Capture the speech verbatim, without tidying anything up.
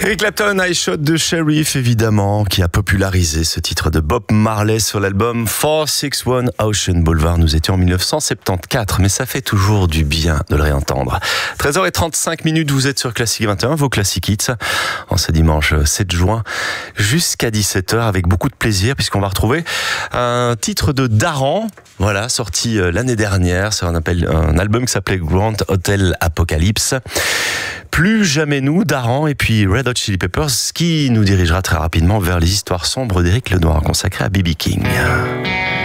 Eric Clapton, I Shot the Sheriff, évidemment, qui a popularisé ce titre de Bob Marley sur l'album quatre six un Ocean Boulevard. Nous étions en dix-neuf cent soixante-quatorze, mais ça fait toujours du bien de le réentendre. treize heures trente-cinq minutes, vous êtes sur Classique vingt et un, vos Classic Hits, en ce dimanche sept juin, jusqu'à dix-sept heures, avec beaucoup de plaisir, puisqu'on va retrouver un titre de Daran, voilà, sorti l'année dernière. C'est un, appel, un album qui s'appelait Grand Hotel Apocalypse. Plus jamais nous, Daran, et puis Red Hot Chili Peppers, qui nous dirigera très rapidement vers les histoires sombres d'Éric Lenoir, consacrées à B B King.